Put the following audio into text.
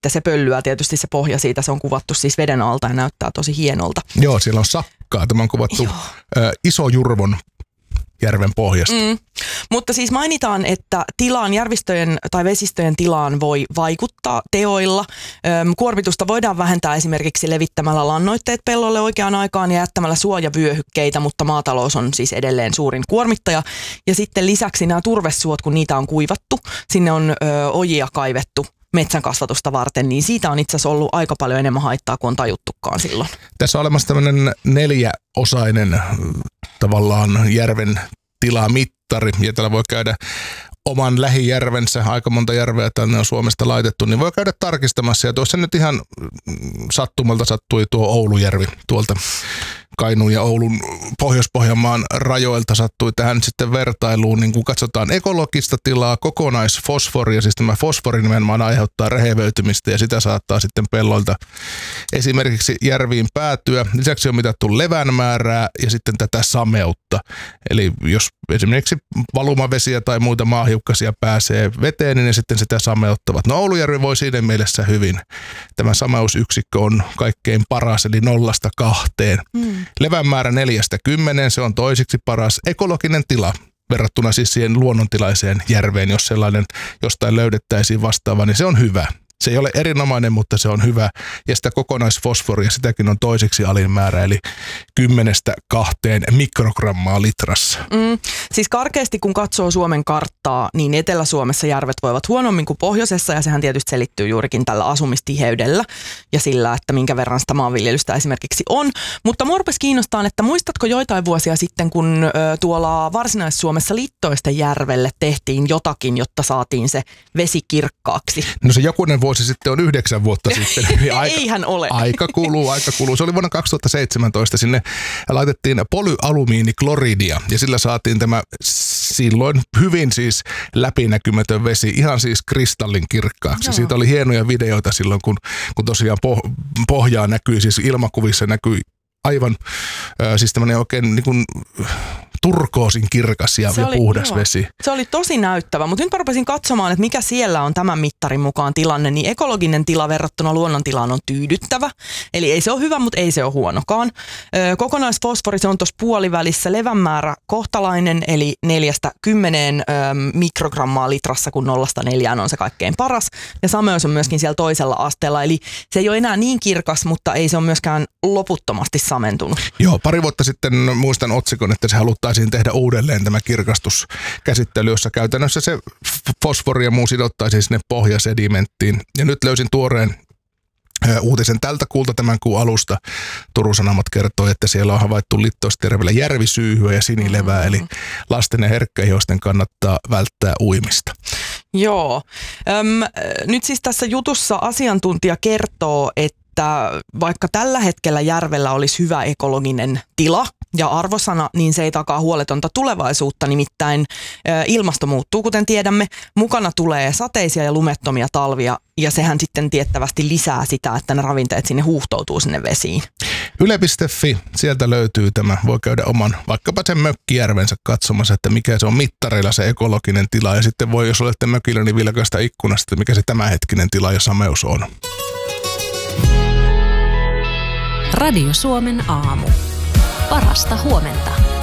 sitten se pöllyää tietysti se pohja siitä, se on kuvattu siis veden alta ja näyttää tosi hienolta. Joo, siellä on sakkaa, tämä on kuvattu Isojurvon järven pohjasta. Mutta siis mainitaan, että järvistöjen tai vesistöjen tilaan voi vaikuttaa teoilla. Kuormitusta voidaan vähentää esimerkiksi levittämällä lannoitteet pellolle oikeaan aikaan ja jättämällä suojavyöhykkeitä, mutta maatalous on siis edelleen suurin kuormittaja. Ja sitten lisäksi nämä turvesuot, kun niitä on kuivattu, sinne on ojia kaivettu metsän kasvatusta varten, niin siitä on itse asiassa ollut aika paljon enemmän haittaa kuin on tajuttukaan silloin. Tässä on olemassa tämmöinen 4-osainen tavallaan järven tilamittari, ja täällä voi käydä oman lähijärvensä, aika monta järveä tänne on Suomesta laitettu, niin voi käydä tarkistamassa. Ja tuossa nyt ihan sattumalta sattui tuo Oulujärvi tuolta Kainuun ja Oulun Pohjois-Pohjanmaan rajoilta sattui tähän sitten vertailuun, niin kun katsotaan ekologista tilaa, kokonaisfosforia, siis tämä fosfori nimenomaan aiheuttaa rehevöitymistä ja sitä saattaa sitten pelloilta esimerkiksi järviin päätyä. Lisäksi on mitattu levän määrää ja sitten tätä sameutta. Eli jos esimerkiksi valumavesiä tai muita maahiukkasia pääsee veteen, niin ne sitten sitä sameuttavat. No Oulujärvi voi siinä mielessä hyvin. Tämä sameusyksikkö on kaikkein paras, eli 0-2. Levän määrä 4-10, se on toisiksi paras. Ekologinen tila verrattuna siis siihen luonnontilaiseen järveen, jos sellainen jostain löydettäisiin vastaava, niin se on hyvä. Se ei ole erinomainen, mutta se on hyvä. Ja sitä kokonaisfosforia, sitäkin on toiseksi alin määrä, eli 10-2 mikrogrammaa litrassa. Siis karkeasti kun katsoo Suomen karttaa, niin Etelä-Suomessa järvet voivat huonommin kuin pohjoisessa, ja sehän tietysti selittyy juurikin tällä asumistiheydellä ja sillä, että minkä verran sitä maanviljelystä esimerkiksi on. Mutta mua rupesi kiinnostaa, että muistatko joitain vuosia sitten, kun tuolla Varsinais-Suomessa Littoisten järvelle tehtiin jotakin, jotta saatiin se vesi kirkkaaksi? No se jokunen vuosi sitten on 9 vuotta sitten. Eihän ole. Aika kuluu. Se oli vuonna 2017. Sinne laitettiin polyalumiinikloridia ja sillä saatiin tämä silloin hyvin siis läpinäkymätön vesi, ihan siis kristallin kirkkaaksi. Joo. Siitä oli hienoja videoita silloin, kun tosiaan pohjaa näkyi, siis ilmakuvissa näkyi aivan siis tämmöinen oikein niin kuin turkoosin kirkas ja puhdas vesi. Se oli tosi näyttävä, mutta nyt mä rupesin katsomaan, että mikä siellä on tämän mittarin mukaan tilanne, niin ekologinen tila verrattuna luonnontilaan on tyydyttävä. Eli ei se ole hyvä, mutta ei se ole huonokaan. Kokonaisfosfori se on tuossa puolivälissä, levän määrä kohtalainen, eli 4-10 mikrogrammaa litrassa, kun 0-4 on se kaikkein paras. Ja sameus on myöskin siellä toisella asteella, eli se ei ole enää niin kirkas, mutta ei se ole myöskään loputtomasti samentunut. Joo, pari vuotta sitten muistan otsikon, että se haluttaisiin tehdä uudelleen tämä kirkastuskäsittely, jossa käytännössä se fosfori ja muu sidottaisiin sinne pohjasedimenttiin. Ja nyt löysin tuoreen uutisen tältä kuulta tämän kuun alusta. Turun Sanomat kertoi, että siellä on havaittu Littoistenjärvellä järvisyyhyä ja sinilevää, eli lasten ja herkkäihoisten kannattaa välttää uimista. Joo. Nyt siis tässä jutussa asiantuntija kertoo, että vaikka tällä hetkellä järvellä olisi hyvä ekologinen tila ja arvosana, niin se ei takaa huoletonta tulevaisuutta. Nimittäin ilmasto muuttuu, kuten tiedämme. Mukana tulee sateisia ja lumettomia talvia, ja sehän sitten tiettävästi lisää sitä, että ne ravinteet sinne huuhtoutuu sinne vesiin. Yle.fi, sieltä löytyy tämä. Voi käydä oman, vaikkapa sen mökkijärvensä katsomassa, että mikä se on mittareilla se ekologinen tila. Ja sitten voi, jos olette mökillä, niin vilkaista ikkunasta, että mikä se tämänhetkinen tila ja sameus on. Radio Suomen aamu. Parasta huomenta.